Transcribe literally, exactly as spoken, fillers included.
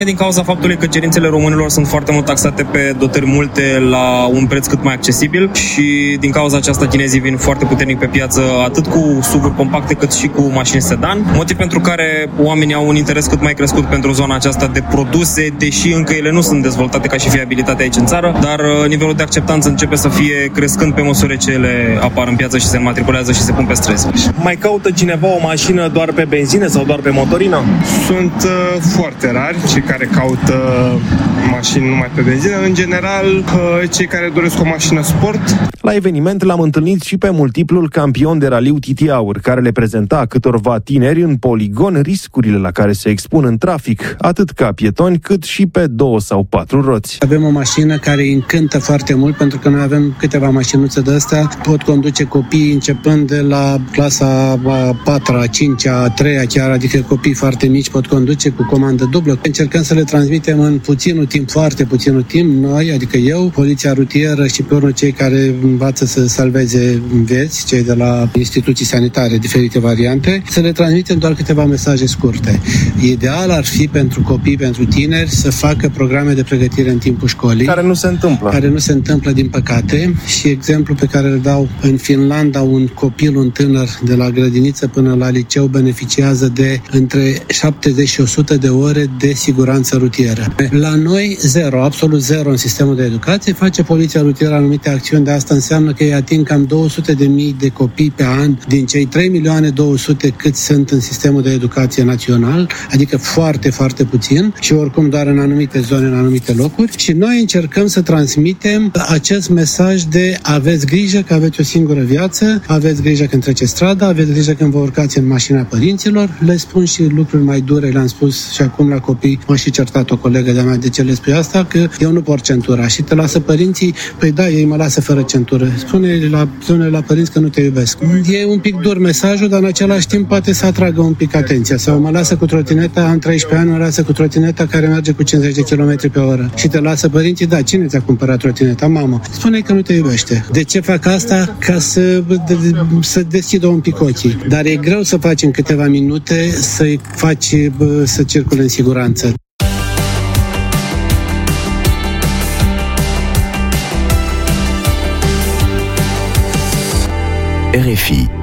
Din cauza faptului că cerințele românilor sunt foarte mult taxate pe dotări multe la un preț cât mai accesibil și din cauza aceasta chinezii vin foarte puternic pe piață atât cu S U V-uri compacte cât și cu mașini sedan, motiv pentru care oamenii au un interes cât mai crescut pentru zona aceasta de produse, deși încă ele nu sunt dezvoltate ca și fiabilitate aici în țară, dar nivelul de acceptanță începe să fie crescând pe măsură ce ele apar în piață și se matriculează și se pun pe străzi. Mai caută cineva o mașină doar pe benzină sau doar pe motorină? Sunt uh, foarte rari cei care caută mașini numai pe benzină. În general, uh, cei care doresc o mașină sport. La eveniment l-am întâlnit și pe multiplul campion de raliu Titi Aur, care le prezenta câtorva tineri în poligon riscurile la care se expun în trafic, atât ca pietoni cât și pe două sau patru roți. Avem o mașină care îi încântă foarte mult, pentru că noi avem câteva mașinuțe de astea, pot conduce copii începând de la clasa a patra, a cincea, a treia chiar, adică copii foarte mici pot conduce cu comandă dublă. Încercăm să le transmitem în puținul timp, foarte puținul timp, noi, adică eu, poliția rutieră și pe urmă cei care învață să salveze vieți, cei de la instituții sanitare, diferite variante, să le transmitem doar câteva mesaje scurte. Ideal ar fi pentru copii, pentru tineri, să facă programe de pregătire în timpul școlii. Care nu se întâmplă. Care nu se întâmplă, din păcate. Și exemplu pe care îl dau, în Finlanda, un copil, un tânăr, de la grădiniță până la liceu, beneficiază de între șaptezeci și o sută de ore de siguranță rutieră. La noi, zero, absolut zero în sistemul de educație. Face poliția rutieră anumite acțiuni, de asta înseamnă că ei ating cam două sute de mii de copii pe an din cei trei milioane două sute cât sunt în sistemul de educație național, adică foarte, foarte puțin și oricum doar în anumite zone, în anumite locuri. Și noi încercăm să transmitem acest mesaj de aveți grijă că aveți o singură viață, aveți grijă când treceți strada, aveți grijă când vă urcați în mașina părinților. Le spun și lucruri mai dure, le-am spus și acum la copii. M-a și certat o colegă de-a mea de ce le spui asta, că eu nu port centura și te lasă părinții, păi da, ei mă lasă fără centură. Spune la, spune la părinți că nu te iubesc. E un pic dur mesajul, dar în același timp poate să atragă un pic atenția. Sau mă lasă cu trotineta, am treisprezece ani, mă lasă cu trotineta care merge cu cincizeci de kilometri pe oră. Și te lasă părinții, da, cine ți-a cumpărat trotineta? Mamă. Spune că nu te iubește. De ce fac asta? Ca să, de, să deschidă un pic ochii. Dar e greu să faci în câteva minute să-i faci să circule în siguranță. R F I